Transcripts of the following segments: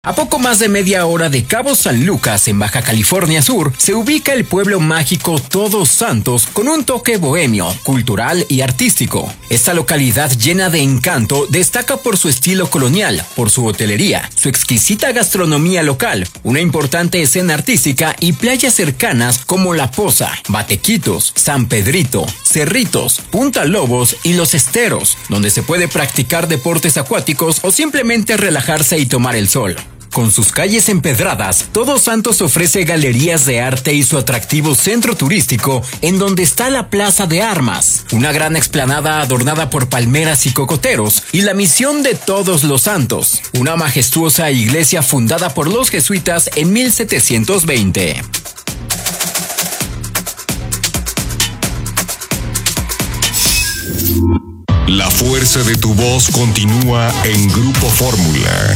A poco más de media hora de Cabo San Lucas, en Baja California Sur, se ubica el pueblo mágico Todos Santos con un toque bohemio, cultural y artístico. Esta localidad llena de encanto destaca por su estilo colonial, por su hotelería, su exquisita gastronomía local, una importante escena artística y playas cercanas como La Poza, Batequitos, San Pedrito, Cerritos, Punta Lobos y Los Esteros, donde se puede practicar deportes acuáticos o simplemente relajarse y tomar el sol. Con sus calles empedradas, Todos Santos ofrece galerías de arte y su atractivo centro turístico, en donde está la Plaza de Armas, una gran explanada adornada por palmeras y cocoteros, y la Misión de Todos los Santos, una majestuosa iglesia fundada por los jesuitas en 1720. La fuerza de tu voz continúa en Grupo Fórmula.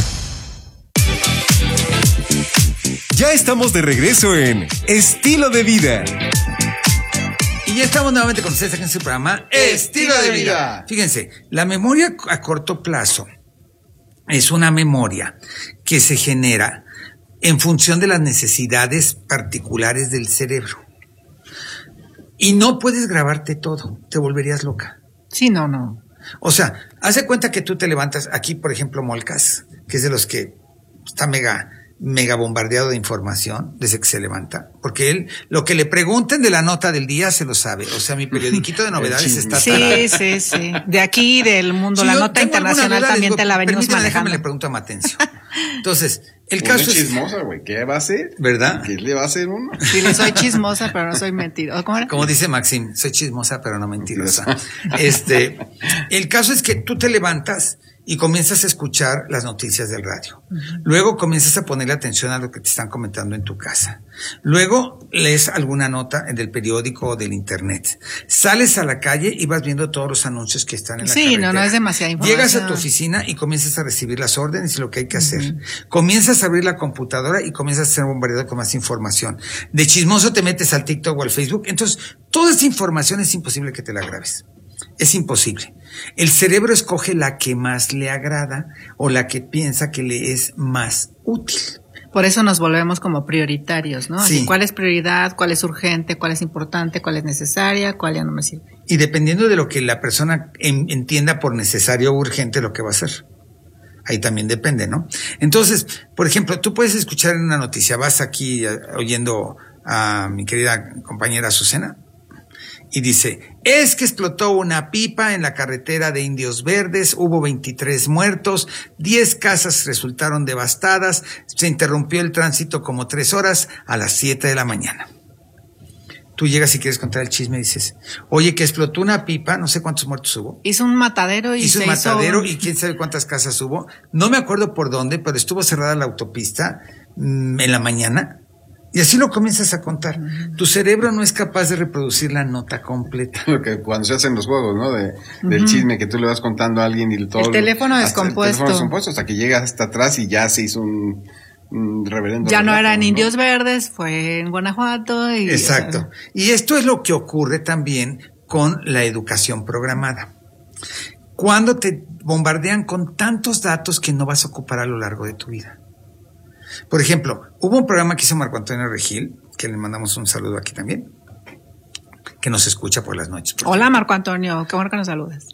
Ya estamos de regreso en Estilo de Vida. Y ya estamos nuevamente con ustedes aquí en su programa Estilo de Vida. Fíjense, la memoria a corto plazo es una memoria que se genera en función de las necesidades particulares del cerebro. Y no puedes grabarte todo, te volverías loca. Sí, no. O sea, haz de cuenta que tú te levantas, aquí por ejemplo Molcas, que es de los que está mega bombardeado de información desde que se levanta, porque él, lo que le pregunten de la nota del día se lo sabe, o sea, mi periodiquito de novedades está Sí. De aquí, del mundo, la nota internacional también te la venimos manejando. Déjame le pregunto a Matencio. Entonces, el caso es chismosa, güey, ¿qué va a hacer? ¿Verdad? ¿Qué le va a hacer uno? Sí, soy chismosa, pero no soy mentirosa. ¿Cómo era? Como dice Maxim, soy chismosa, pero no mentirosa. El caso es que tú te levantas y comienzas a escuchar las noticias del radio. Luego comienzas a ponerle atención a lo que te están comentando en tu casa. Luego lees alguna nota del periódico o del internet. Sales a la calle y vas viendo todos los anuncios que están en la carretera. Sí, no es demasiada información. Llegas a tu oficina y comienzas a recibir las órdenes y lo que hay que hacer. Comienzas a abrir la computadora y comienzas a ser bombardeado con más información. De chismoso te metes al TikTok o al Facebook. Entonces, toda esa información es imposible que te la grabes. Es imposible. El cerebro escoge la que más le agrada o la que piensa que le es más útil. Por eso nos volvemos como prioritarios, ¿no? Sí. Así, ¿cuál es prioridad? ¿Cuál es urgente? ¿Cuál es importante? ¿Cuál es necesaria? ¿Cuál ya no me sirve? Y dependiendo de lo que la persona entienda por necesario o urgente, lo que va a hacer. Ahí también depende, ¿no? Entonces, por ejemplo, tú puedes escuchar en una noticia, vas aquí oyendo a mi querida compañera Azucena, y dice, es que explotó una pipa en la carretera de Indios Verdes, hubo 23 muertos, 10 casas resultaron devastadas, se interrumpió el tránsito como 3 horas a las 7 de la mañana. Tú llegas y quieres contar el chisme y dices, oye, que explotó una pipa, no sé cuántos muertos hubo. Hizo un matadero y y quién sabe cuántas casas hubo. No me acuerdo por dónde, pero estuvo cerrada la autopista en la mañana. Y así lo comienzas a contar. Tu cerebro no es capaz de reproducir la nota completa. Lo que cuando se hacen los juegos, ¿no? Del chisme que tú le vas contando a alguien y todo. El teléfono descompuesto. El teléfono descompuesto hasta que llegas hasta atrás y ya se hizo un reverendo. Ya no era en Indios Verdes, fue en Guanajuato. Exacto. Y esto es lo que ocurre también con la educación programada. Cuando te bombardean con tantos datos que no vas a ocupar a lo largo de tu vida. Por ejemplo, hubo un programa que hizo Marco Antonio Regil, que le mandamos un saludo aquí también, que nos escucha por las noches. Hola Marco Antonio, qué bueno que nos saludes.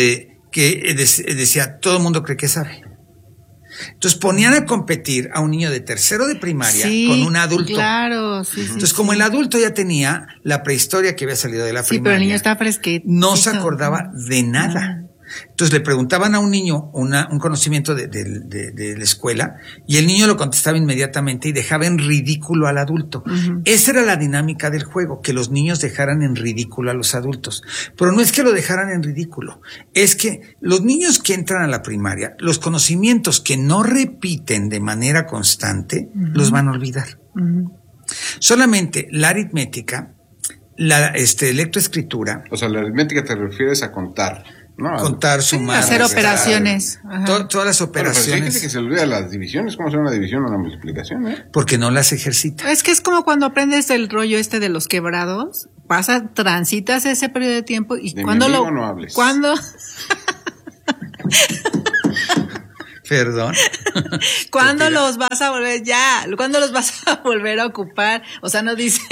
Que decía, todo el mundo cree que sabe. Entonces ponían a competir a un niño de tercero de primaria con un adulto. Claro, sí. Entonces, como el adulto ya tenía la prehistoa que había salido de la primaria. Sí, pero el niño está fresquito. No se acordaba de nada. Entonces le preguntaban a un niño un conocimiento de la escuela y el niño lo contestaba inmediatamente y dejaba en ridículo al adulto. Esa era la dinámica del juego, que los niños dejaran en ridículo a los adultos. Pero no es que lo dejaran en ridículo, es que los niños que entran a la primaria, los conocimientos que no repiten de manera constante, los van a olvidar. Solamente la aritmética, la lectoescritura. O sea, la aritmética te refieres a contar. No, contar, sumar, hacer operaciones. Todas las operaciones. Pero hay gente que se olvida las divisiones, cómo hacer una división o una multiplicación, ¿eh? Porque no las ejercita. Es que es como cuando aprendes el rollo de los quebrados, transitas ese periodo de tiempo y de cuando mi amigo no hables. ¿Cuándo? Perdón. ¿Cuándo los vas a volver ¿Cuándo los vas a volver a ocupar? O sea, no dice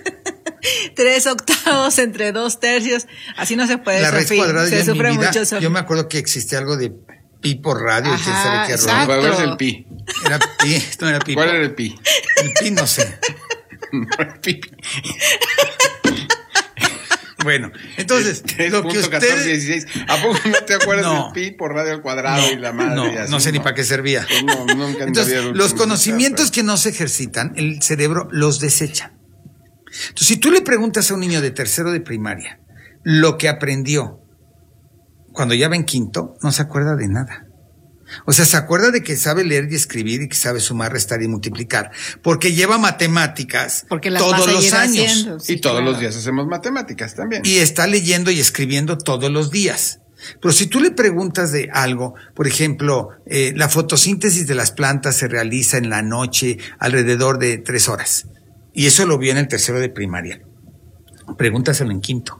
3/8 entre 2/3. Así no se puede. La raíz cuadrada se ya sufre en mi vida, mucho. Sofía. yo me acuerdo que existía algo de pi por radio, y quién sabe qué exacto. rollo. ¿Cuál es el pi? Era pi, no era pi. ¿Cuál era el pi? El pi no sé. No era el pi. Bueno, entonces, lo que 3.1416. ¿A poco no te acuerdas No. del pi por radio al cuadrado y la madre? No, y así, no sé ni para qué servía. Pues no, nunca en la Entonces, vida lo los utilicé, conocimientos pero- que no se ejercitan, el cerebro los desecha. Entonces, si tú le preguntas a un niño de tercero de primaria lo que aprendió cuando ya va en quinto, no se acuerda de nada. O sea, se acuerda de que sabe leer y escribir y que sabe sumar, restar y multiplicar, porque lleva matemáticas Porque las vas todos a los seguir años. haciendo, sí, Y todos claro. los días hacemos matemáticas también. Y está leyendo y escribiendo todos los días. Pero si tú le preguntas de algo, por ejemplo, la fotosíntesis de las plantas se realiza en la noche alrededor de 3 horas. Y eso lo vio en el tercero de primaria. Pregúntaselo en quinto.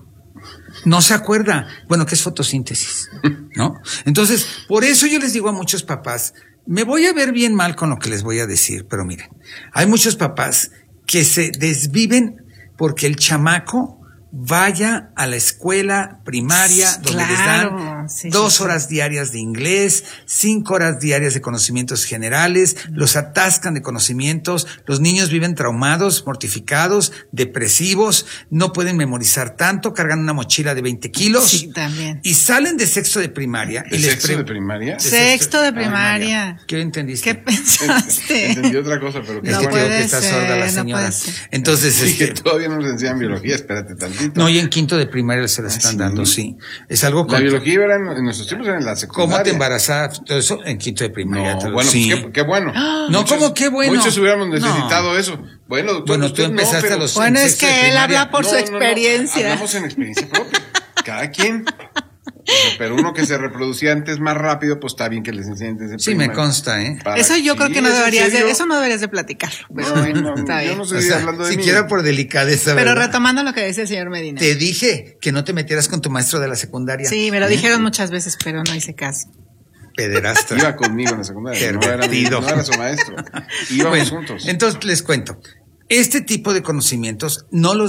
No se acuerda. Bueno, ¿qué es fotosíntesis? ¿No? Entonces, por eso yo les digo a muchos papás, me voy a ver bien mal con lo que les voy a decir, pero miren, hay muchos papás que se desviven porque el chamaco vaya a la escuela primaria donde les Claro, dan sí, 2 sí, sí. horas diarias de inglés, 5 horas diarias de conocimientos generales, los atascan de conocimientos, los niños viven traumados, mortificados, depresivos, no pueden memorizar tanto, cargan una mochila de 20 kilos Sí, también. y salen de sexto de primaria. ¿De y les sexto de primaria? Sexto de primaria. ¿Qué entendiste? ¿Qué pensaste? Entendí otra cosa, pero qué Es que No bueno. creo puede que está ser, sorda la no señora. puede ser. Entonces, Sí, que todavía no nos enseñan biología, espérate tantito. no, y en quinto de primaria se la están ¿sí? dando, sí. Es algo La biología era en nuestros tiempos era en la secundaria. ¿Cómo te embarazas? Todo eso en quinto de primaria. No, te lo- bueno, sí. pues qué bueno. No, ¿cómo qué bueno? Muchos hubiéramos No. necesitado eso. Bueno, doctor, Bueno, tú usted no, empezaste pero- a los Bueno, en es sexto de que él primaria. habla por su experiencia. Hablamos en experiencia propia. Cada quien. O sea, pero uno que se reproducía antes más rápido, pues está bien que les enseñen desde Sí, me primaria. consta, ¿eh? Para- Eso yo creo sí, que no ¿es en deberías serio? de, eso no deberías de platicarlo. Pero No, bueno, no, está yo bien. no O sé sea, hablando de mí. siquiera por delicadeza, Pero ¿verdad? retomando lo que decía el señor Medina. Te dije que no te metieras con tu maestro de la secundaria. Sí, me lo dijeron muchas veces, pero no hice caso. Pederastra. Iba conmigo en la secundaria. No era, Pervertido. no era su maestro. Íbamos Bueno, juntos. entonces les cuento. Este tipo de conocimientos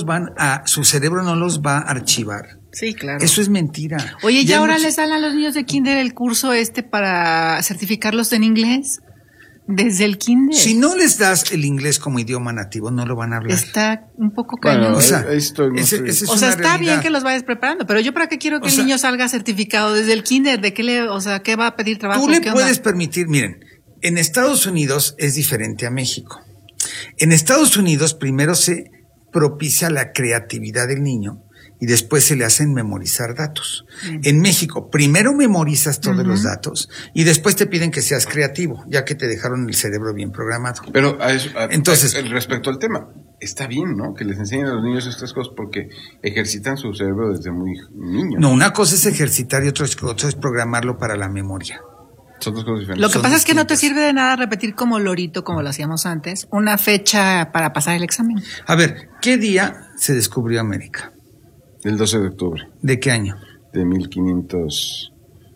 su cerebro no los va a archivar. Sí, claro. Eso es mentira. Oye, ¿y Ya ahora mucho- les dan a los niños de kinder el curso para certificarlos en inglés? Desde el kinder. Si no les das el inglés como idioma nativo, no lo van a hablar. Está un poco Bueno, cañón. O sea, esto no ese- estoy- ese es O sea, una está bien realidad. que los vayas preparando, pero yo para qué quiero que O el sea, niño salga certificado desde el kinder, ¿de qué qué va a pedir trabajo? Tú le ¿Qué onda? puedes permitir, miren, en Estados Unidos es diferente a México. En Estados Unidos primero se propicia la creatividad del niño y después se le hacen memorizar datos. En México, primero memorizas todos los datos y después te piden que seas creativo, ya que te dejaron el cerebro bien programado. Pero Entonces- respecto al tema, está bien, ¿no? Que les enseñen a los niños estas cosas porque ejercitan su cerebro desde muy niños. No, una cosa es ejercitar y otra es programarlo para la memoria. Son dos cosas diferentes. Lo que son pasa es que no te distintas. sirve de nada repetir como lorito, como lo hacíamos antes, una fecha para pasar el examen. A ver, ¿qué día se descubrió América? El 12 de octubre ¿De qué año? de 1500.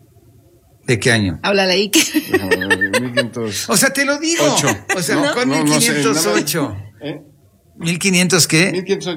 ¿De qué año? Háblale ahí. déjame ver, 1500. O sea, te lo digo. 8. O sea, No, con no, no sé, 1508. ¿Eh? ¿1500 qué?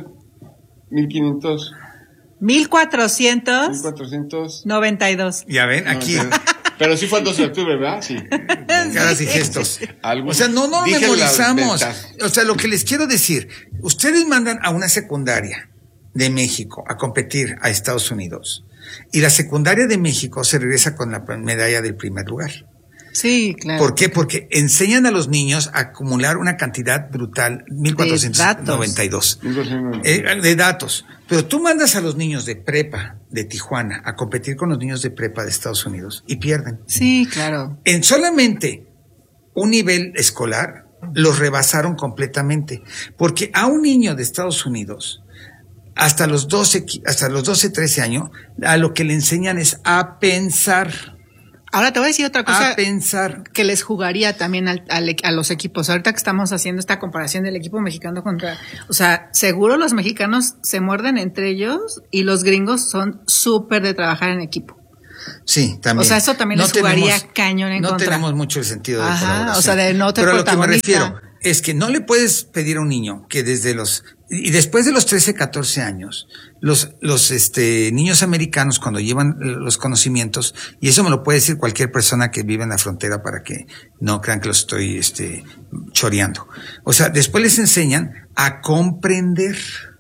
1500. 1492. 1400. Ya ven, aquí, Pero sí fue el 12 de octubre, ¿verdad? Sí. caras y gestos. Algo- O sea, no lo Dije memorizamos. las ventajas. O sea, lo que les quiero decir, ustedes mandan a una secundaria de México a competir a Estados Unidos y la secundaria de México se regresa con la medalla del primer lugar. Sí, claro. ¿Por qué? Porque enseñan a los niños a acumular una cantidad brutal, 1492, de datos. Pero tú mandas a los niños de prepa de Tijuana a competir con los niños de prepa de Estados Unidos y pierden. Sí, claro. En solamente un nivel escolar los rebasaron completamente, porque a un niño de Estados Unidos hasta los 12, 13 años, a lo que le enseñan es a pensar. Ahora te voy a decir otra cosa A pensar. que les jugaría también a los equipos. Ahorita que estamos haciendo esta comparación del equipo mexicano contra... O sea, seguro los mexicanos se muerden entre ellos y los gringos son súper de trabajar en equipo. Sí, también. O sea, eso también les jugaría cañón en contra. No tenemos mucho el sentido de colaboración. O sea, de no te Pero a lo que me protagonista. refiero es que no le puedes pedir a un niño que y después de los 13, 14 años, los niños americanos cuando llevan los conocimientos, y eso me lo puede decir cualquier persona que vive en la frontera para que no crean que los estoy choreando. O sea, después les enseñan a comprender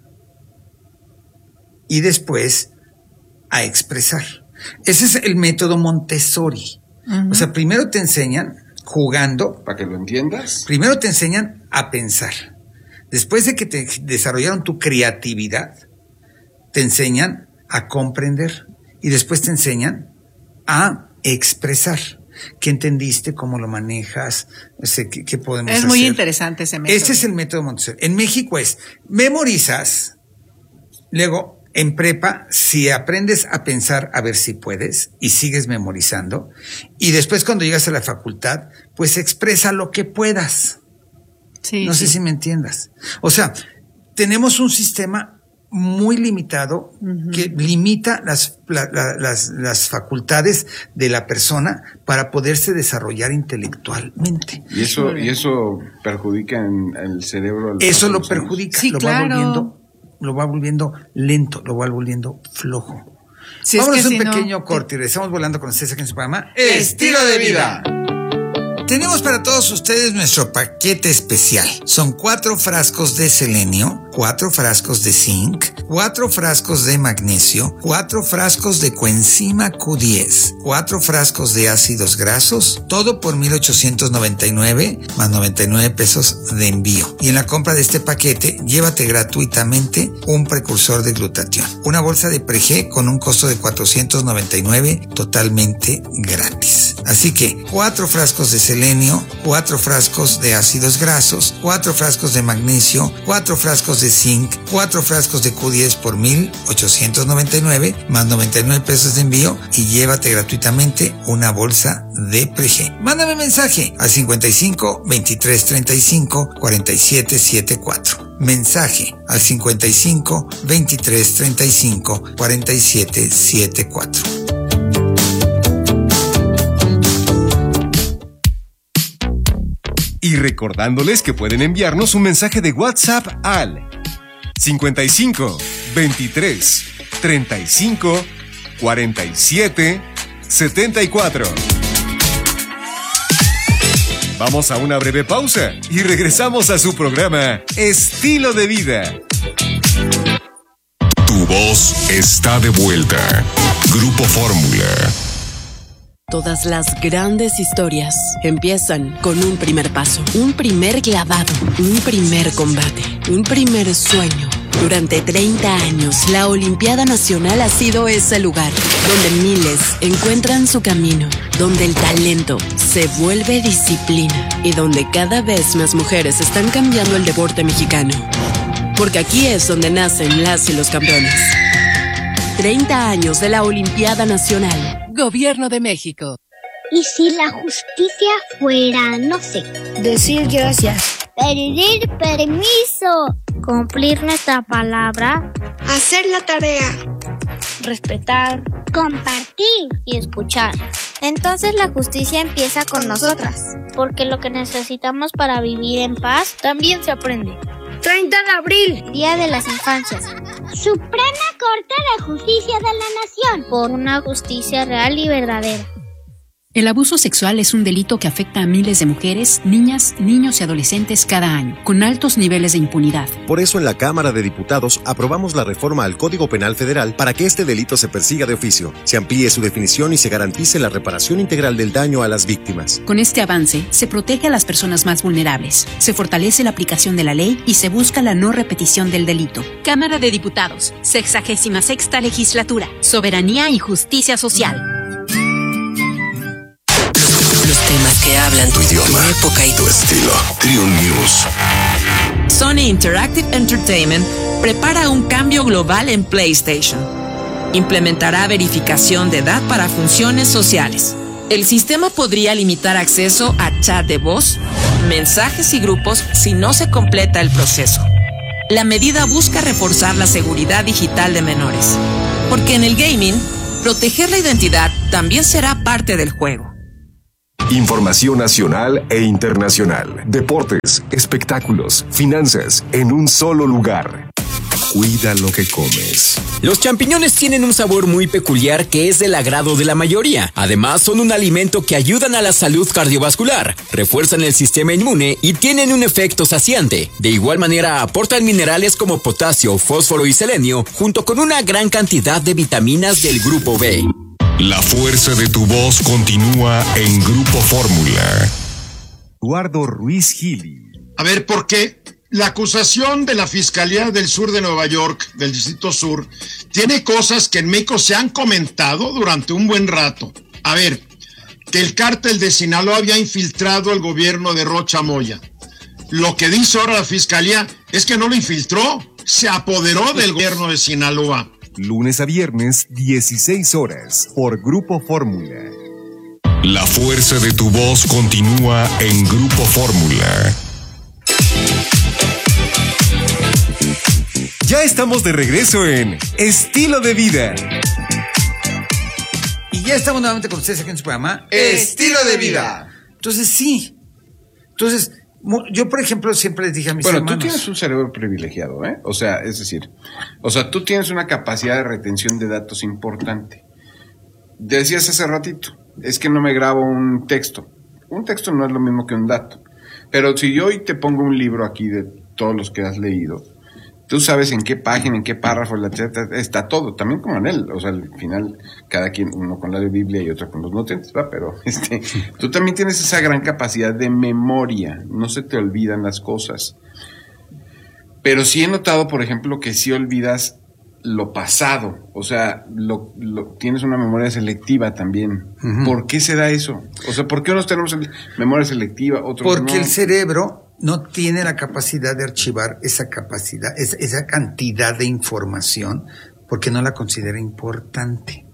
y después a expresar. Ese es el método Montessori. Uh-huh. O sea, primero te enseñan jugando. Para que lo entiendas. Primero te enseñan a pensar. Después de que te desarrollaron tu creatividad, te enseñan a comprender. Y después te enseñan a expresar. ¿Qué entendiste? ¿Cómo lo manejas? ¿Qué podemos hacer? Es muy interesante ese método. Ese es el método Montessori. En México es, memorizas, luego en prepa, si aprendes a pensar, a ver si puedes, y sigues memorizando, y después cuando llegas a la facultad, pues expresa lo que puedas. Sí, no sé si me entiendas. O sea, tenemos un sistema muy limitado que limita las facultades de la persona para poderse desarrollar intelectualmente. Y eso perjudica en el cerebro. Eso lo perjudica, sí, claro. Lo va volviendo lento, lo va volviendo flojo. Si Vámonos es que un pequeño corte y regresamos volando con ustedes aquí en su programa Estilo de Vida. Tenemos para todos ustedes nuestro paquete especial. Son 4 frascos de selenio, 4 frascos de zinc, 4 frascos de magnesio, 4 frascos de coenzima Q10, 4 frascos de ácidos grasos, todo por $1,899 más 99 pesos de envío. Y en la compra de este paquete, llévate gratuitamente un precursor de glutatión. Una bolsa de Pregé con un costo de $499 totalmente gratis. Así que 4 frascos de selenio, 4 frascos de ácidos grasos, 4 frascos de magnesio, 4 frascos de zinc, 4 frascos de Q10 por $1,899 más 99 pesos de envío y llévate gratuitamente una bolsa de Pregé. Mándame mensaje al 55 23 35 47 74. Mensaje al 55 23 35 47 74. Y recordándoles que pueden enviarnos un mensaje de WhatsApp al 55 23 35 47 74. Vamos a una breve pausa y regresamos a su programa Estilo de Vida. Tu voz está de vuelta. Grupo Fórmula. Todas las grandes historias empiezan con un primer paso, un primer clavado, un primer combate, un primer sueño. Durante 30 años, la Olimpiada Nacional ha sido ese lugar donde miles encuentran su camino, donde el talento se vuelve disciplina y donde cada vez más mujeres están cambiando el deporte mexicano. Porque aquí es donde nacen las y los campeones. 30 años de la Olimpiada Nacional. Gobierno de México. ¿Y si la justicia fuera, no sé, decir gracias, pedir permiso, cumplir nuestra palabra, hacer la tarea, respetar, compartir y escuchar? Entonces la justicia empieza con nosotras, porque lo que necesitamos para vivir en paz también se aprende. 30 de abril, Día de las Infancias. Suprema Corte de Justicia de la Nación. Por una justicia real y verdadera. El abuso sexual es un delito que afecta a miles de mujeres, niñas, niños y adolescentes cada año, con altos niveles de impunidad. Por eso en la Cámara de Diputados aprobamos la reforma al Código Penal Federal para que este delito se persiga de oficio, se amplíe su definición y se garantice la reparación integral del daño a las víctimas. Con este avance, se protege a las personas más vulnerables, se fortalece la aplicación de la ley y se busca la no repetición del delito. Cámara de Diputados, 66ª Legislatura, Soberanía y Justicia Social. Temas que hablan tu idioma, tu época y tu estilo. Triun News. Sony Interactive Entertainment prepara un cambio global en PlayStation. Implementará verificación de edad para funciones sociales. El sistema podría limitar acceso a chat de voz, mensajes y grupos si no se completa el proceso. La medida busca reforzar la seguridad digital de menores, porque en el gaming Proteger la identidad también será parte del juego. Información nacional e internacional, deportes, espectáculos, finanzas, en un solo lugar. Cuida lo que comes. Los champiñones tienen un sabor muy peculiar que es del agrado de la mayoría. Además, son un alimento que ayudan a la salud cardiovascular, refuerzan el sistema inmune y tienen un efecto saciante. De igual manera, aportan minerales como potasio, fósforo y selenio, junto con una gran cantidad de vitaminas del grupo B. La fuerza de tu voz continúa en Grupo Fórmula. Eduardo Ruiz Gili. A ver, ¿por qué? La acusación de la Fiscalía del Sur de Nueva York, del Distrito Sur, tiene cosas que en México se han comentado durante un buen rato. A ver, que el cártel de Sinaloa había infiltrado el gobierno de Rocha Moya. Lo que dice ahora la Fiscalía es que no lo infiltró, se apoderó del gobierno de Sinaloa. Lunes a viernes, 16 horas, por Grupo Fórmula. La fuerza de tu voz continúa en Grupo Fórmula. Ya estamos de regreso en Estilo de Vida. Y ya estamos nuevamente con ustedes aquí en su programa Estilo de Vida. Entonces, sí. Entonces, yo, por ejemplo, siempre les dije a mis hermanos... Bueno, tú tienes un cerebro privilegiado, ¿eh? O sea, es decir, tú tienes una capacidad de retención de datos importante. Decías hace ratito, es que no me grabo un texto. Un texto no es lo mismo que un dato. Pero si yo hoy te pongo un libro aquí de todos los que has leído, tú sabes en qué página, en qué párrafo, está todo, también como en él. O sea, al final, cada quien, uno con la Biblia y otro con los nutrientes, ¿va? Pero tú también tienes esa gran capacidad de memoria, no se te olvidan las cosas. Pero sí he notado, por ejemplo, que sí olvidas lo pasado, o sea, tienes una memoria selectiva también. Uh-huh. ¿Por qué se da eso? O sea, ¿por qué unos tenemos memoria selectiva, otros no? Porque el cerebro no tiene la capacidad de archivar esa capacidad, esa cantidad de información, porque no la considera importante.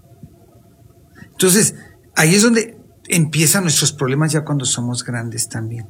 Entonces, ahí es donde empiezan nuestros problemas ya cuando somos grandes también.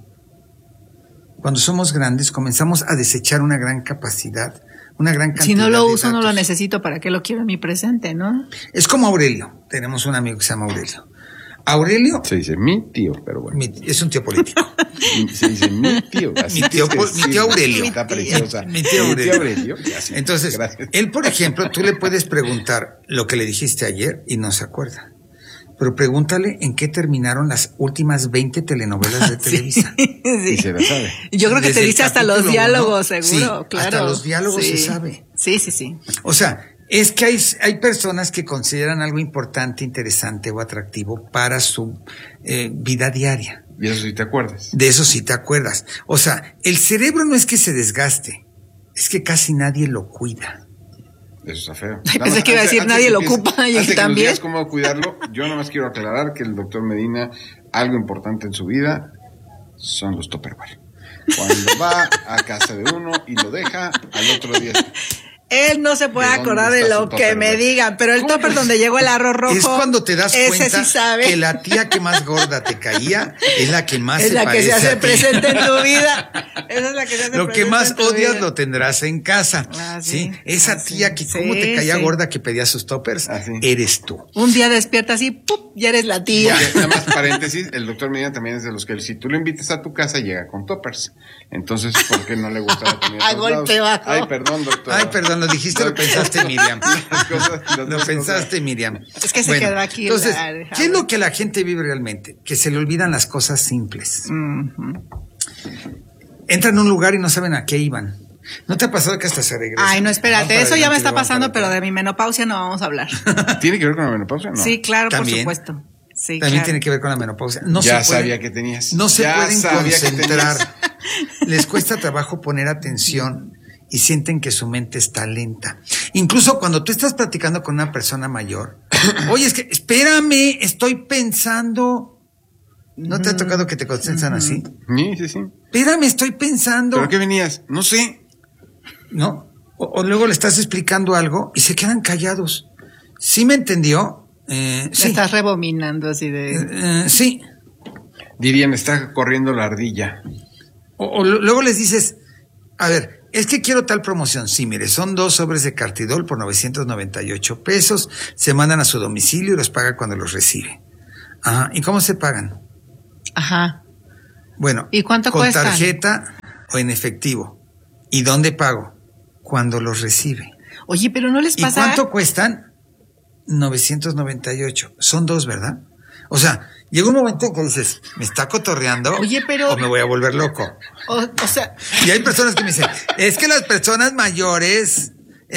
Cuando somos grandes comenzamos a desechar una gran capacidad, una gran cantidad. Si no lo uso, de datos. no lo necesito, ¿para qué lo quiero en mi presente, no? Es como Aurelio. Tenemos un amigo que se llama Aurelio. Aurelio... Se dice mi tío, pero bueno. Es un tío político. Se dice mi tío. Mi tío Aurelio. Está preciosa. Mi tío Aurelio. Gracias. Entonces, gracias. Él, por ejemplo, tú le puedes preguntar lo que le dijiste ayer y no se acuerda. Pero pregúntale en qué terminaron las últimas 20 telenovelas de Televisa. Sí. Y se la sabe. Yo creo que Desde te dice hasta los diálogos, seguro, sí, claro. Hasta los diálogos sí. se sabe. Sí. O sea, es que hay personas que consideran algo importante, interesante o atractivo para su vida diaria. Y eso sí te acuerdas. De eso sí te acuerdas. O sea, el cerebro no es que se desgaste, es que casi nadie lo cuida. Eso está feo. Pensé que iba a decir nadie lo ocupa y antes también. Que nos digas cómo cuidarlo, yo nada más quiero aclarar que el doctor Medina, algo importante en su vida son los Tupperware. Cuando va a casa de uno y lo deja, al otro día... Él no se puede acordar de lo que me digan, pero el topper donde llegó el arroz rojo. Es cuando te das cuenta sí sabe. Que la tía que más gorda te caía es la que más es se parece la que se hace a ti. presente en tu vida. Esa es la que se hace lo presente que más en tu odias vida. lo tendrás en casa. ¿Sí? Esa tía que cómo te caía gorda que pedía sus toppers, eres tú. Un día despiertas y ¡pum! Ya eres la tía. Nada más paréntesis, el doctor Medina también es de los que si tú lo invitas a tu casa llega con toppers. Entonces, ¿por qué no le gusta la comida? A golpe bajo. Ay, perdón, doctor. Ay, perdón, lo dijiste, lo pensaste, Miriam. Las Lo pensaste, cosas. Miriam. Es que se quedó aquí. Entonces, ¿qué es lo que la gente vive realmente? Que se le olvidan las cosas simples. Uh-huh. Entran a un lugar y no saben a qué iban. ¿No te ha pasado que hasta se regresan? Ay, no, espérate, eso ya me está pasando, pero de mi menopausia no vamos a hablar. ¿Tiene que ver con la menopausia? No. Sí, claro, ¿También? por supuesto. Sí, También claro. tiene que ver con la menopausia. No ya se pueden, sabía que tenías. No se ya pueden sabía concentrar. Que tenías. Les cuesta trabajo poner atención y sienten que su mente está lenta. Incluso cuando tú estás platicando con una persona mayor, oye, es que, espérame, estoy pensando. ¿No te ha tocado que te concentran así? Sí. Espérame, estoy pensando. ¿Pero qué venías? No sé. ¿No? O luego le estás explicando algo y se quedan callados. ¿Sí me entendió? Sí. Estás rebominando así de... sí. Dirían, está corriendo la ardilla. O luego les dices, a ver, es que quiero tal promoción. Sí, mire, son 2 sobres de Cartidol por 998 pesos. Se mandan a su domicilio y los paga cuando los recibe. Ajá. ¿Y cómo se pagan? Ajá. Bueno, ¿y cuánto con cuestan? Tarjeta o en efectivo. ¿Y dónde pago? Cuando los recibe. Oye, pero no les pasa. ¿Y cuánto cuestan? 998. Son 2, ¿verdad? O sea, llega un momento en que dices, ¿me está cotorreando? Oye, pero... ¿O me voy a volver loco? O sea... Y hay personas que me dicen, es que las personas mayores,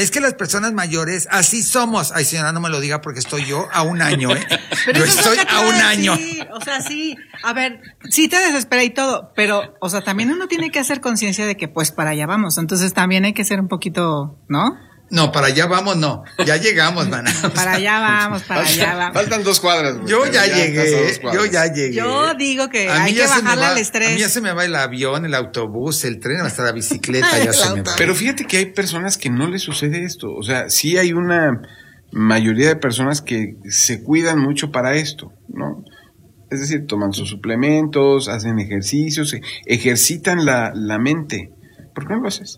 así somos. Ay, señora, no me lo diga porque estoy yo a un año, ¿eh? Pero yo eso estoy es lo que a un te año. decir. O sea, sí. A ver, sí te desespera y todo, pero, o sea, también uno tiene que hacer conciencia de que, pues, para allá vamos. Entonces también hay que ser un poquito, ¿no? No, para allá vamos, no. Ya llegamos, man. Para allá vamos. Faltan 2 cuadras. Yo ya llegué. Yo digo que hay que bajarle al estrés. A mí ya se me va el avión, el autobús, el tren, hasta la bicicleta, ya se me va. Pero fíjate que hay personas que no les sucede esto. O sea, sí hay una mayoría de personas que se cuidan mucho para esto, ¿no? Es decir, toman sus suplementos, hacen ejercicios, ejercitan la mente. ¿Por qué no lo haces?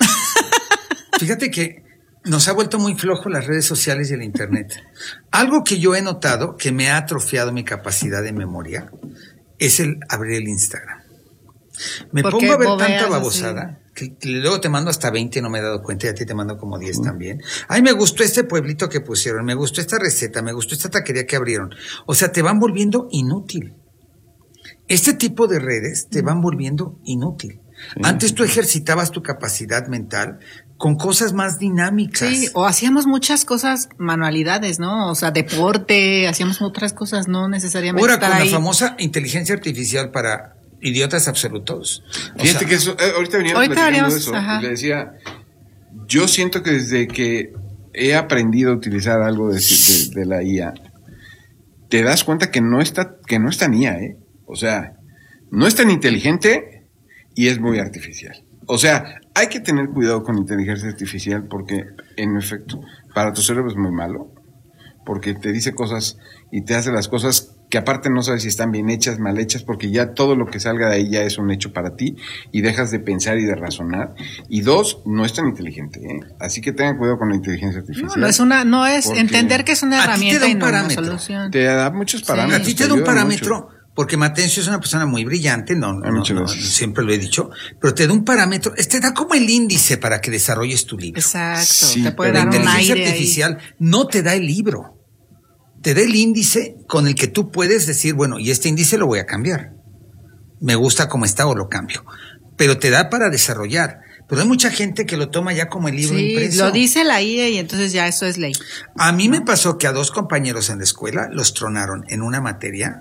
Fíjate que nos ha vuelto muy flojo las redes sociales y el internet. Algo que yo he notado que me ha atrofiado mi capacidad de memoria es el abrir el Instagram. Me pongo a ver tanta babosada que luego te mando hasta 20 y no me he dado cuenta, y a ti te mando como 10 también. Ay, me gustó este pueblito que pusieron, me gustó esta receta, me gustó esta taquería que abrieron. O sea, te van volviendo inútil. Este tipo de redes te van volviendo inútil. Antes tú ejercitabas tu capacidad mental con cosas más dinámicas. Sí, o hacíamos muchas cosas, manualidades, ¿no? O sea, deporte, hacíamos otras cosas, no necesariamente ahora estar con ahí. La famosa inteligencia artificial para idiotas absolutos. Fíjate que eso, ahorita veníamos platicando de eso, y le decía, yo siento que desde que he aprendido a utilizar algo de la IA, te das cuenta que no es tan IA, ¿eh? O sea, no es tan inteligente y es muy artificial. O sea, hay que tener cuidado con inteligencia artificial porque, en efecto, para tu cerebro es muy malo, porque te dice cosas y te hace las cosas que aparte no sabes si están bien hechas, mal hechas, porque ya todo lo que salga de ahí ya es un hecho para ti y dejas de pensar y de razonar. Y 2, no es tan inteligente, ¿eh? Así que tengan cuidado con la inteligencia artificial. No es entender que es una herramienta y no una solución. Te da muchos parámetros. A ti te da un parámetro. Porque Matencio es una persona muy brillante, no, siempre lo he dicho, pero te da un parámetro, te da como el índice para que desarrolles tu libro. Exacto, sí, te puede dar un aire. La inteligencia artificial no te da el libro, te da el índice con el que tú puedes decir, bueno, y este índice lo voy a cambiar. Me gusta como está o lo cambio. Pero te da para desarrollar. Pero hay mucha gente que lo toma ya como el libro impreso. Lo dice la IA y entonces ya eso es ley. A mí me pasó que a 2 compañeros en la escuela los tronaron en una materia.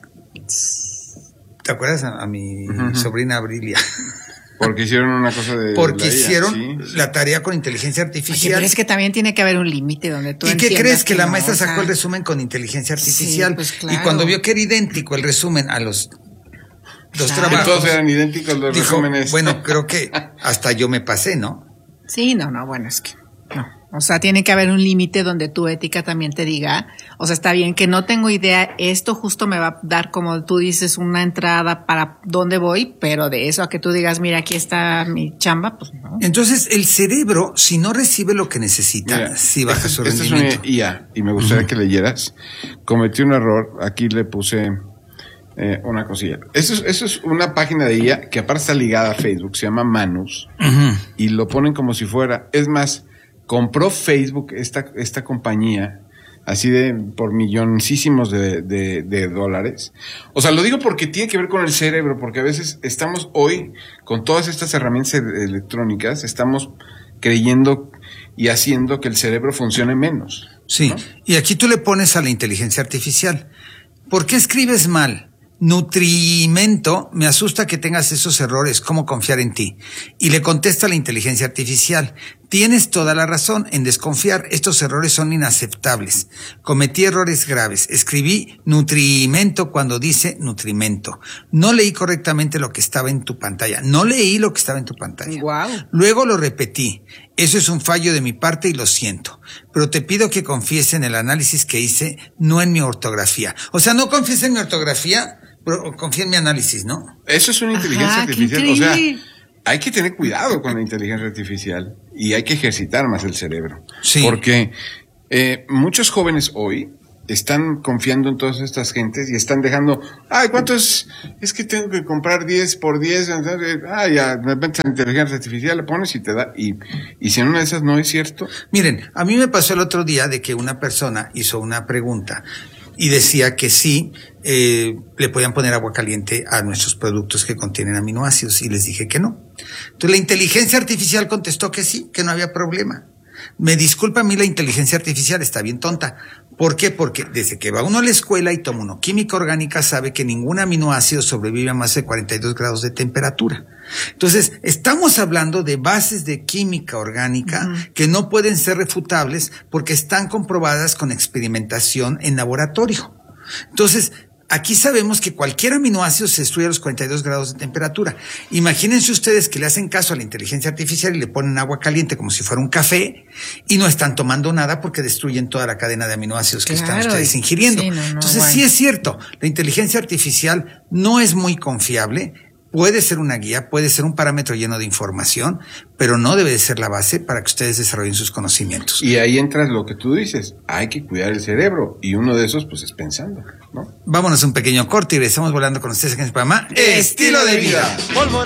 ¿Te acuerdas a mi sobrina Abrilia? Porque hicieron una cosa de... Porque hicieron la tarea con inteligencia artificial. Oye, pero es que también tiene que haber un límite donde tú entiendas. ¿Y qué crees? Que la maestra sacó el resumen con inteligencia artificial. Sí, pues claro. Y cuando vio que era idéntico el resumen a los 2 trabajos... Que todos eran idénticos los resúmenes. Bueno, creo que hasta yo me pasé, ¿no? Sí, bueno, es que... No. O sea, tiene que haber un límite donde tu ética también te diga, o sea, está bien que no tengo idea, esto justo me va a dar, como tú dices, una entrada para dónde voy, pero de eso a que tú digas, mira, aquí está mi chamba, pues no. Entonces, el cerebro, si no recibe lo que necesita, sí baja su rendimiento. Esta es una IA, y me gustaría que leyeras. Cometí un error, aquí le puse una cosilla. Eso es una página de IA que aparte está ligada a Facebook, se llama Manus, y lo ponen como si fuera, es más... Compró Facebook esta compañía así por milloncísimos de dólares. O sea, lo digo porque tiene que ver con el cerebro, porque a veces estamos hoy con todas estas herramientas electrónicas, estamos creyendo y haciendo que el cerebro funcione menos. Sí, ¿no? Y aquí tú le pones a la inteligencia artificial, ¿por qué escribes mal? Nutrimento, me asusta que tengas esos errores, ¿cómo confiar en ti? Y le contesta la inteligencia artificial, tienes toda la razón en desconfiar, estos errores son inaceptables. Cometí errores graves, escribí nutrimento cuando dice nutrimento. No leí correctamente lo que estaba en tu pantalla, Wow. Luego lo repetí, eso es un fallo de mi parte y lo siento, pero te pido que confíes en el análisis que hice, no en mi ortografía. O sea, no confíes en mi ortografía, pero confía en mi análisis, ¿no? Eso es una inteligencia artificial. O sea, hay que tener cuidado con la inteligencia artificial y hay que ejercitar más el cerebro. Sí. Porque muchos jóvenes hoy están confiando en todas estas gentes y están dejando, ¿cuánto es? Es que tengo que comprar 10 por 10, ya, de repente la inteligencia artificial le pones y te da, y si en una de esas no es cierto. Miren, a mí me pasó el otro día de que una persona hizo una pregunta y decía que sí, le podían poner agua caliente a nuestros productos que contienen aminoácidos, y les dije que no. Entonces la inteligencia artificial contestó que sí, que no había problema. Me disculpa a mí, la inteligencia artificial está bien tonta. ¿Por qué? Porque desde que va uno a la escuela y toma uno química orgánica, sabe que ningún aminoácido sobrevive a más de 42 grados de temperatura. Entonces, estamos hablando de bases de química orgánica que no pueden ser refutables porque están comprobadas con experimentación en laboratorio. Entonces, aquí sabemos que cualquier aminoácido se destruye a los 42 grados de temperatura. Imagínense ustedes que le hacen caso a la inteligencia artificial y le ponen agua caliente como si fuera un café y no están tomando nada porque destruyen toda la cadena de aminoácidos que están ustedes ingiriendo. Sí, Entonces, sí es cierto, la inteligencia artificial no es muy confiable. Puede ser una guía, puede ser un parámetro lleno de información, pero no debe de ser la base para que ustedes desarrollen sus conocimientos. Y ahí entra lo que tú dices, hay que cuidar el cerebro, y uno de esos pues es pensando, ¿no? Vámonos a un pequeño corte y regresamos volando con ustedes en el programa Estilo de Vida.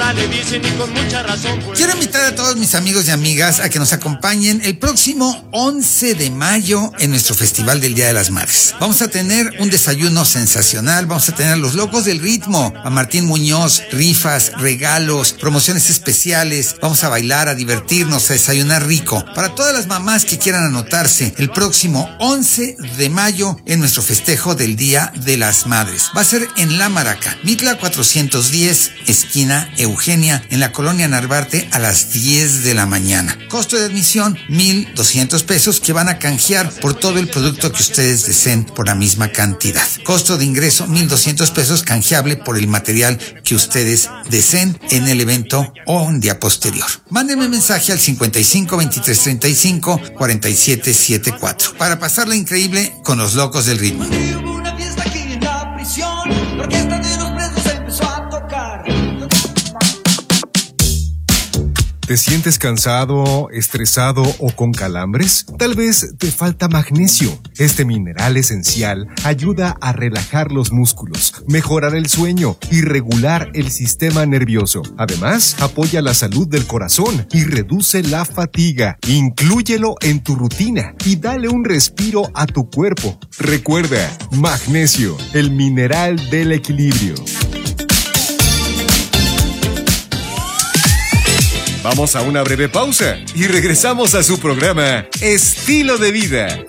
Quiero invitar a todos mis amigos y amigas a que nos acompañen el próximo 11 de mayo en nuestro Festival del Día de las Madres. Vamos a tener un desayuno sensacional, vamos a tener a los Locos del Ritmo, a Martín Muñoz, rifas, regalos, promociones especiales, vamos a bailar, a divertirnos, a desayunar rico. Para todas las mamás que quieran anotarse el próximo 11 de mayo en nuestro festejo del Día de las Madres. Va a ser en La Maraca, Mitla 410, esquina Eugenia, en la colonia Narvarte, a las 10 de la mañana. Costo de admisión, 1,200 pesos, que van a canjear por todo el producto que ustedes deseen por la misma cantidad. Costo de ingreso, 1,200 pesos, canjeable por el material que ustedes deseen en el evento o un día posterior. Mándenme mensaje al 55 23 35 47 74 para pasarla increíble con los Locos del Ritmo. Hubo una fiesta aquí en la prisión, la orquesta de los presos empezó a tocar. ¿Te sientes cansado, estresado o con calambres? Tal vez te falta magnesio. Este mineral esencial ayuda a relajar los músculos, mejorar el sueño y regular el sistema nervioso. Además, apoya la salud del corazón y reduce la fatiga. Inclúyelo en tu rutina y dale un respiro a tu cuerpo. Recuerda, magnesio, el mineral del equilibrio. Vamos a una breve pausa y regresamos a su programa Estilo de Vida.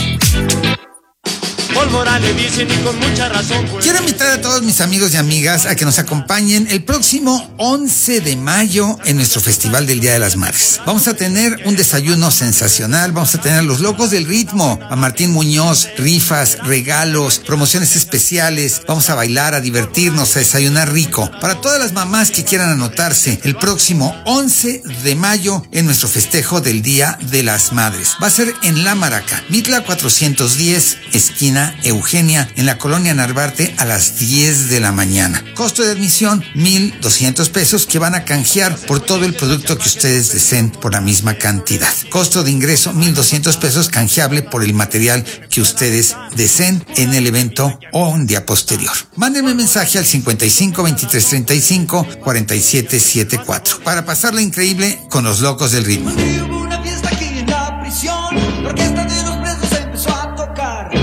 Morales dicen y con mucha razón. Quiero invitar a todos mis amigos y amigas a que nos acompañen el próximo 11 de mayo en nuestro Festival del Día de las Madres. Vamos a tener un desayuno sensacional, vamos a tener a los Locos del Ritmo, a Martín Muñoz, rifas, regalos, promociones especiales, vamos a bailar, a divertirnos, a desayunar rico. Para todas las mamás que quieran anotarse el próximo 11 de mayo en nuestro festejo del Día de las Madres. Va a ser en La Maraca, Mitla 410, esquina Eugenia, en la colonia Narvarte, a las 10 de la mañana. Costo de admisión, 1,200 pesos, que van a canjear por todo el producto que ustedes deseen por la misma cantidad. Costo de ingreso, 1,200 pesos, canjeable por el material que ustedes deseen en el evento o un día posterior. Mándenme mensaje al 55 23 35 47 74 para pasarla increíble con los Locos del Ritmo. Hubo una fiesta aquí en la prisión, la orquesta de los presos empezó a tocar.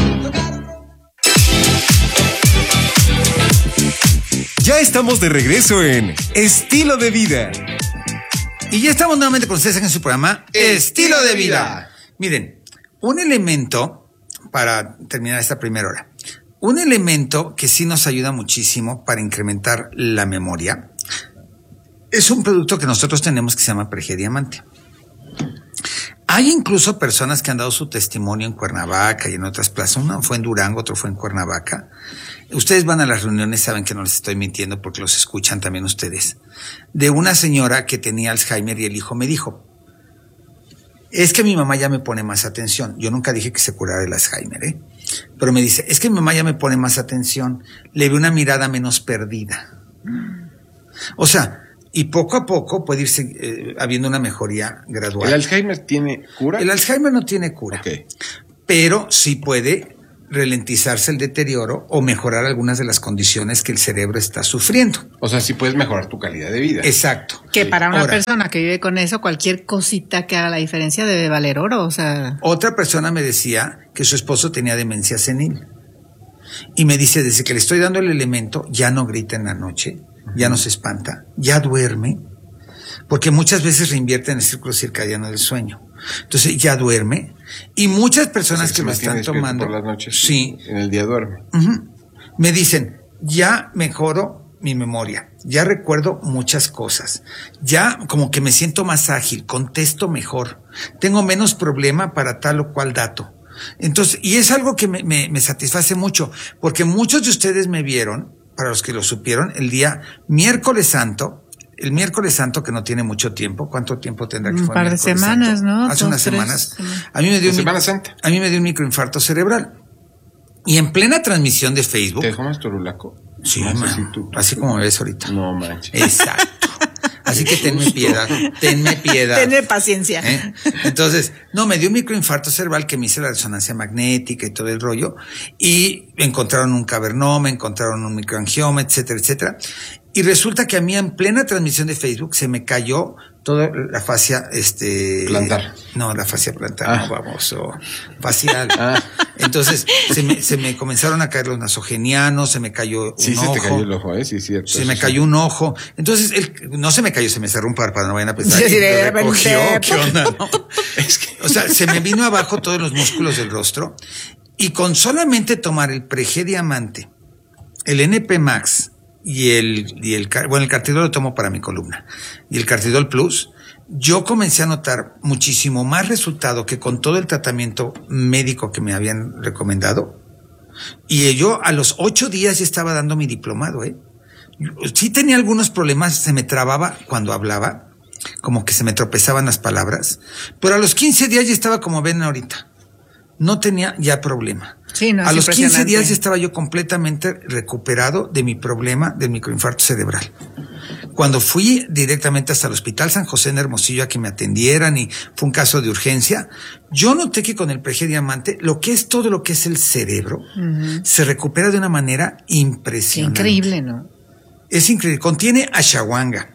Ya estamos de regreso en Estilo de Vida. Y ya estamos nuevamente con ustedes en su programa Estilo de Vida. Miren, un elemento, para terminar esta primera hora, un elemento que sí nos ayuda muchísimo para incrementar la memoria, es un producto que nosotros tenemos que se llama Pregediamante. Hay incluso personas que han dado su testimonio en Cuernavaca y en otras plazas. Uno fue en Durango, otro fue en Cuernavaca. Ustedes van a las reuniones, saben que no les estoy mintiendo porque los escuchan también ustedes. De una señora que tenía Alzheimer y el hijo me dijo, es que mi mamá ya me pone más atención. Yo nunca dije que se curara el Alzheimer, pero me dice, es que mi mamá ya me pone más atención. Le veo una mirada menos perdida. O sea, Y poco a poco puede irse habiendo una mejoría gradual. ¿El Alzheimer tiene cura? El Alzheimer no tiene cura, pero sí puede ralentizarse el deterioro o mejorar algunas de las condiciones que el cerebro está sufriendo. O sea, sí puedes mejorar tu calidad de vida. Exacto. Que para una persona que vive con eso, cualquier cosita que haga la diferencia debe valer oro, o sea. Otra persona me decía que su esposo tenía demencia senil. Y me dice, desde que le estoy dando el elemento, ya no grita en la noche, ya no se espanta, ya duerme, porque muchas veces reinvierte en el círculo circadiano del sueño. Entonces ya duerme, y muchas personas que lo están tomando por las noches, sí, en el día duerme. Me dicen, ya mejoro mi memoria, ya recuerdo muchas cosas, ya como que me siento más ágil, contesto mejor, tengo menos problema para tal o cual dato. Entonces, y es algo que me satisface mucho, porque muchos de ustedes me vieron, para los que lo supieron, el día miércoles santo, que no tiene mucho tiempo. ¿Cuánto tiempo tendrá que fue? Un par de semanas, ¿no? Hace unas semanas. A mí me dio un microinfarto cerebral. Y en plena transmisión de Facebook. ¿Te dejó más torulaco? Sí, así como me ves ahorita. No manches. Exacto. Así que tenme piedad. Tenme paciencia. Entonces, me dio un microinfarto cerebral que me hice la resonancia magnética y todo el rollo. Y encontraron un cavernoma, encontraron un microangioma, etcétera, etcétera. Y resulta que a mí en plena transmisión de Facebook se me cayó toda la fascia, plantar. No, la fascia plantar, facial. Entonces, se me comenzaron a caer los nasogenianos, se me cayó un ojo. Sí, se te cayó el ojo, sí, es cierto. Se me cayó un ojo. Entonces, no se me cayó, se me cerró un párpado, no vayan a pensar. ¿Qué onda? ¿No? O sea, se me vino abajo todos los músculos del rostro, y con solamente tomar el Prege Diamante, el NP Max, y el Cartidol lo tomo para mi columna, y el Cartidol Plus, yo comencé a notar muchísimo más resultado que con todo el tratamiento médico que me habían recomendado. Y yo a los 8 días ya estaba dando mi diplomado, Sí tenía algunos problemas, se me trababa cuando hablaba, como que se me tropezaban las palabras, pero a los 15 días ya estaba como ven ahorita. No tenía ya problema. Sí, no, a los 15 días ya estaba yo completamente recuperado de mi problema del microinfarto cerebral. Cuando fui directamente hasta el Hospital San José en Hermosillo a que me atendieran, y fue un caso de urgencia, yo noté que con el Prege Diamante, todo lo que es el cerebro, se recupera de una manera impresionante. Increíble, ¿no? Es increíble. Contiene ashwagandha,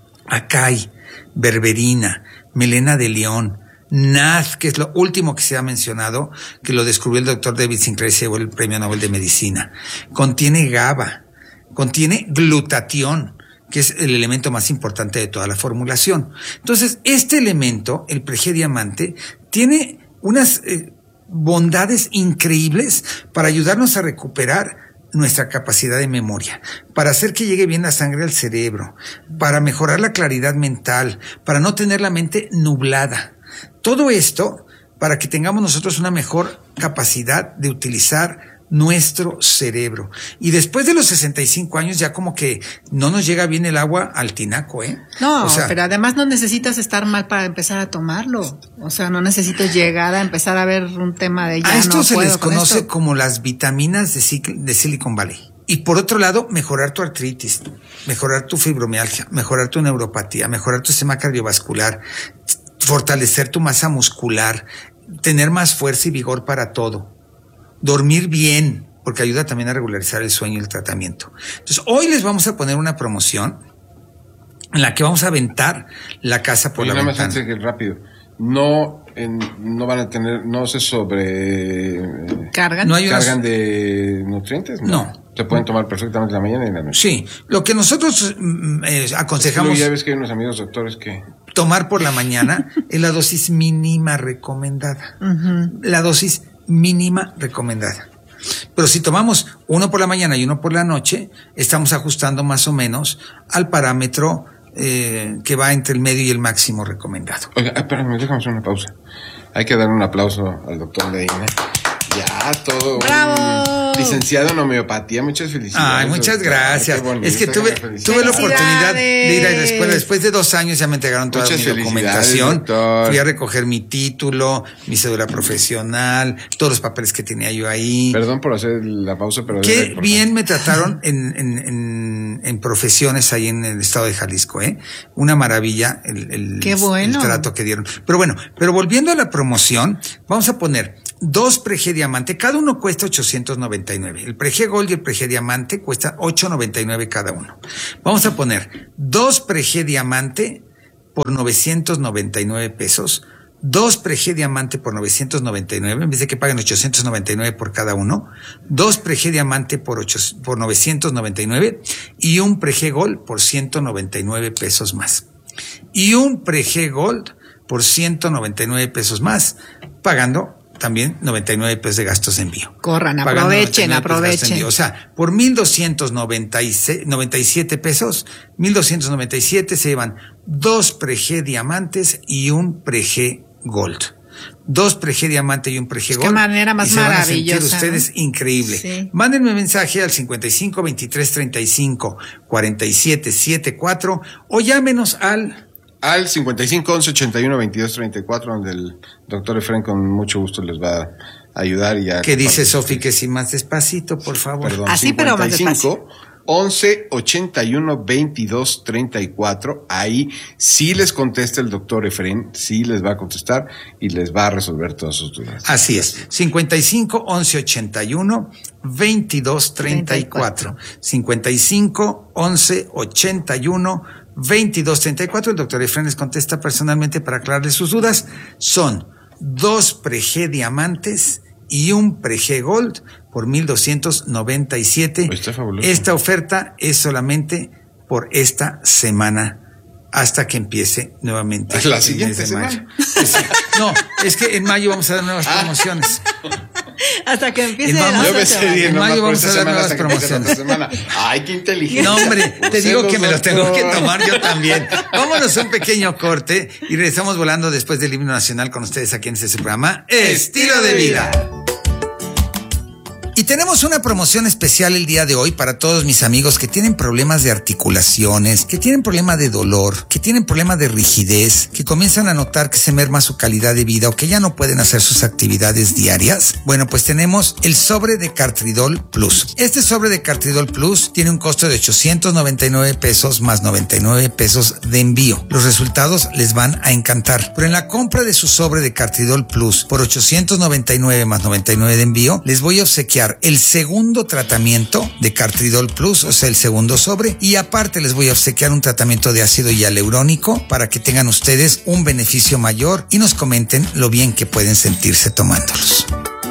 acai, berberina, melena de león, NAD, que es lo último que se ha mencionado, que lo descubrió el doctor David Sinclair y se llevó el Premio Nobel de Medicina. Contiene GABA, contiene glutatión, que es el elemento más importante de toda la formulación. Entonces, este elemento, el Prege Diamante, tiene unas bondades increíbles para ayudarnos a recuperar nuestra capacidad de memoria, para hacer que llegue bien la sangre al cerebro, para mejorar la claridad mental, para no tener la mente nublada. Todo esto para que tengamos nosotros una mejor capacidad de utilizar nuestro cerebro. Y después de los 65 años ya como que no nos llega bien el agua al tinaco, No, o sea, pero además no necesitas estar mal para empezar a tomarlo. O sea, no necesitas llegar a empezar a ver un tema de ya a esto no se puedo les con conoce esto. como las vitaminas de Silicon Valley. Y por otro lado, mejorar tu artritis, mejorar tu fibromialgia, mejorar tu neuropatía, mejorar tu sistema cardiovascular, fortalecer tu masa muscular, tener más fuerza y vigor para todo. Dormir bien, porque ayuda también a regularizar el sueño y el tratamiento. Entonces, hoy les vamos a poner una promoción en la que vamos a aventar la casa por la ventana. Nada más antes que rápido. No van a tener, no se ¿Cargan? No hay ¿Cargan de nutrientes? No. Se pueden tomar perfectamente en la mañana y en la noche. Sí, lo que nosotros aconsejamos... Ya ves que hay unos amigos doctores que... Tomar por la mañana es la dosis mínima recomendada. La dosis mínima recomendada. Pero si tomamos uno por la mañana y uno por la noche, estamos ajustando más o menos al parámetro que va entre el medio y el máximo recomendado. Oiga, espérame, déjame hacer una pausa. Hay que dar un aplauso al doctor Leina. Ya, todo. ¡Bravo! Licenciado en homeopatía, muchas felicidades. Ay, muchas doctor. gracias. Bonito, es que tuve la oportunidad de ir a la escuela. Después de 2 años ya me entregaron toda mi documentación. Doctor. Fui a recoger mi título, mi cédula profesional, todos los papeles que tenía yo ahí. Perdón por hacer la pausa, pero... Qué bien me trataron en profesiones ahí en el estado de Jalisco, ¿eh? Una maravilla Qué bueno. el trato que dieron. Pero bueno, volviendo a la promoción, vamos a poner 2 Prege Diamante, cada uno cuesta 899. El Prege Gold y el Prege Diamante cuesta 899 cada uno. Vamos a poner 2 Prege Diamante por 999 pesos. 2 Prege Diamante por 999, en vez de que paguen 899 por cada uno. 2 Prege Diamante por 999 y un Prege Gold por 199 pesos más. Y un Prege Gold por 199 pesos más, pagando también 99 pesos de gastos de envío. Corran, aprovechen. O sea, por 1,297 pesos, 1,297 se llevan 2 Prege Diamantes y un Prege Gold. 2 Prege Diamante y un Prege Gold. Qué manera más maravillosa. Ustedes increíble. Sí. Mándenme mensaje al 55 23 35 47 74 o llámenos al 55 11 81 22 34, donde el doctor Efraín con mucho gusto les va a ayudar. ¿Qué dice Sofi? Que si más despacito, por favor. Perdón, así, 55, pero más despacio. 11 81 22 34. Ahí sí les contesta el doctor Efraín, sí les va a contestar y les va a resolver todas sus dudas. Así es. 55 11 81 22 34. 55 11 81 2234. El doctor Efraín les contesta personalmente para aclararles sus dudas. Son 2 Prege Diamantes y un Prege Gold por 1,297. Está fabuloso. Esta oferta es solamente por esta semana hasta que empiece nuevamente la siguiente semana. No, es que en mayo vamos a dar nuevas promociones. Hasta que empiece en mayo vamos a dar nuevas promociones. Ay, qué inteligente. No, hombre, te digo que me lo tengo que tomar yo también. Vámonos a un pequeño corte y regresamos volando después del himno nacional con ustedes aquí en este programa Estilo de Vida. Y tenemos una promoción especial el día de hoy para todos mis amigos que tienen problemas de articulaciones, que tienen problemas de dolor, que tienen problemas de rigidez, que comienzan a notar que se merma su calidad de vida o que ya no pueden hacer sus actividades diarias. Bueno, pues tenemos el sobre de Cartridol Plus. Este sobre de Cartridol Plus tiene un costo de 899 pesos más 99 pesos de envío. Los resultados les van a encantar. Pero en la compra de su sobre de Cartridol Plus por 899 más 99 de envío, les voy a obsequiar el segundo tratamiento de Cartridol Plus, o sea, el segundo sobre, y aparte les voy a obsequiar un tratamiento de ácido hialurónico para que tengan ustedes un beneficio mayor y nos comenten lo bien que pueden sentirse tomándolos.